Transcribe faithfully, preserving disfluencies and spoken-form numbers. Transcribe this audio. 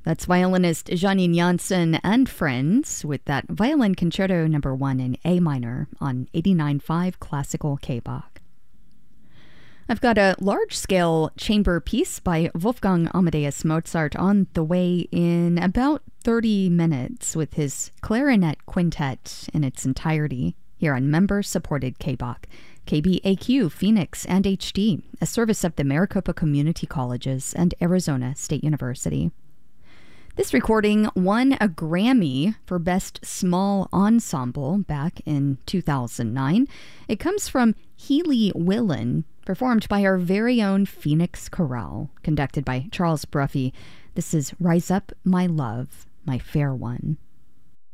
That's violinist Janine Janssen and Friends with that Violin Concerto number one in A minor on eighty-nine point five Classical K-Bach. I've got a large-scale chamber piece by Wolfgang Amadeus Mozart on the way in about thirty minutes with his clarinet quintet in its entirety here on member-supported K-Bach, K B A Q, Phoenix, and H D, a service of the Maricopa Community Colleges and Arizona State University. This recording won a Grammy for Best Small Ensemble back in two thousand nine. It comes from Healy Willen, performed by our very own Phoenix Chorale, conducted by Charles Bruffy. This is Rise Up, My Love, My Fair One.